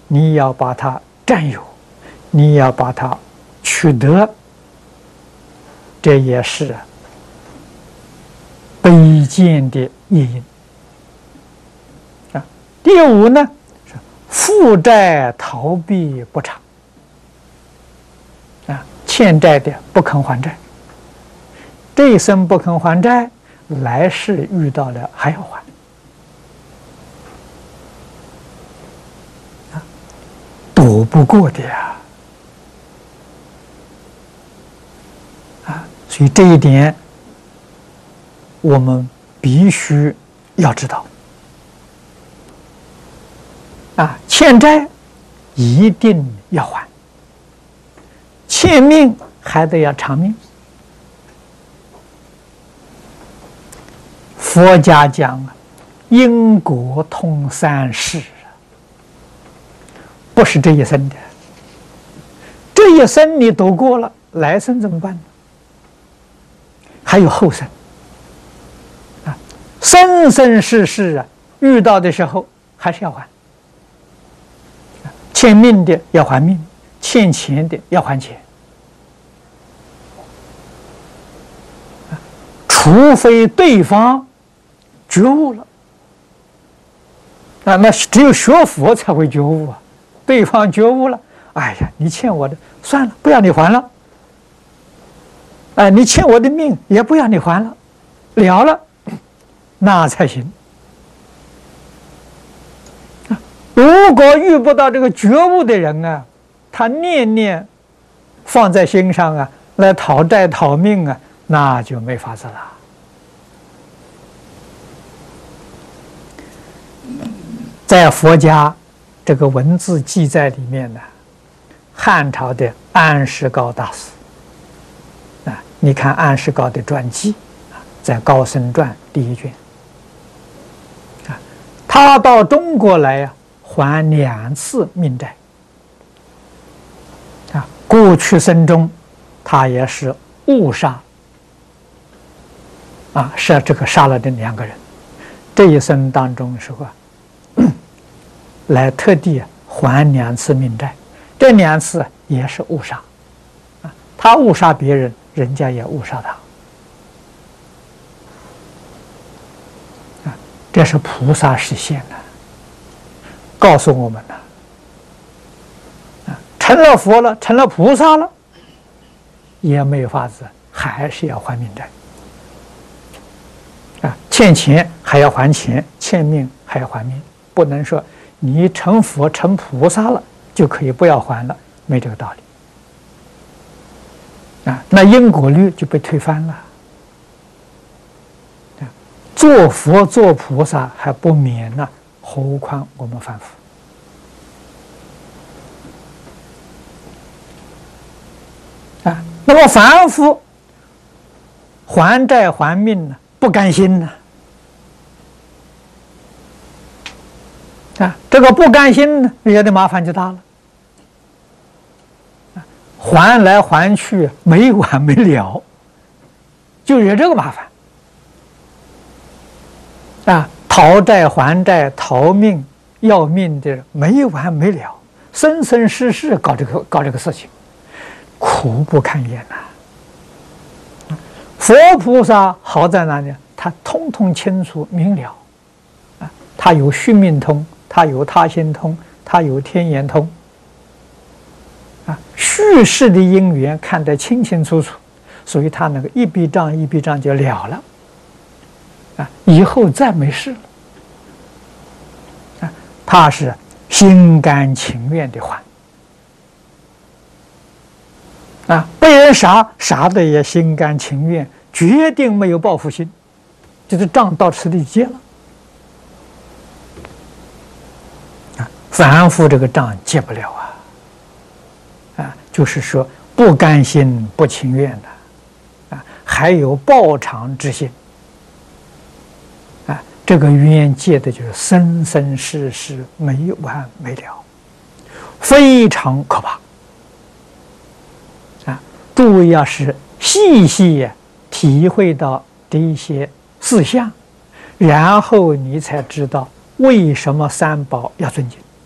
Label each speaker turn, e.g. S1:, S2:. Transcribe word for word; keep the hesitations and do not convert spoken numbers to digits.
S1: 你要把它占有，你要把它取得，这也是卑贱的业因啊。第五呢，是负债逃避不偿啊，欠债的不肯还债，这一生不肯还债，来世遇到了还要还啊，躲不过的呀啊，所以这一点我们必须要知道啊，欠债一定要还，欠命还得要偿命。佛家讲啊，因果通三世，不是这一生的。这一生你躲过了，来生怎么办呢？还有后生啊，生生世世啊，遇到的时候还是要还。欠命的要还命，欠钱的要还钱。除非对方觉悟了，啊，那只有学佛才会觉悟啊。对方觉悟了，哎呀，你欠我的，算了，不要你还了。哎，你欠我的命，也不要你还了，了了，那才行。如果遇不到这个觉悟的人啊，他念念放在心上啊，来讨债讨命啊，那就没法子了。在佛家这个文字记载里面呢，汉朝的安世高大师啊，你看安世高的传记啊，在《高僧传》第一卷啊，他到中国来呀、啊，还两次命债啊，过去生中他也是误杀啊，是这个杀了这两个人，这一生当中是吧？来特地还两次命债，这两次也是误杀，啊，他误杀别人，人家也误杀他，啊，这是菩萨实现的，告诉我们了，啊，成了佛了，成了菩萨了，也没有法子，还是要还命债，啊，欠钱还要还钱，欠命还要还命，不能说你成佛成菩萨了就可以不要还了，没这个道理啊！那因果律就被推翻了。做佛做菩萨还不免呢，何况我们凡夫啊？那么凡夫还债还命呢，不甘心呢？啊，这个不甘心呢，惹的麻烦就大了。还来还去没完没了，就惹这个麻烦。啊，讨债还债、逃命要命的没完没了，生生世世搞这个搞这个事情，苦不堪言呐、啊。佛菩萨好在哪里？他通通清楚明了，啊，他有须命通。他有他心通，他有天眼通，啊，叙事的因缘看得清清楚楚，所以他那个一笔账一笔账就了了，啊，以后再没事了，啊，他是心甘情愿的还，啊，被人杀杀的也心甘情愿，决定没有报复心，就是账到此地结了。凡夫这个账结不了啊，啊，就是说不甘心、不情愿的，啊，还有报偿之心，啊，这个冤结的就是生生世世没完没了，非常可怕。啊，诸位要是细细体会到这一些事项，然后你才知道为什么三宝要尊敬。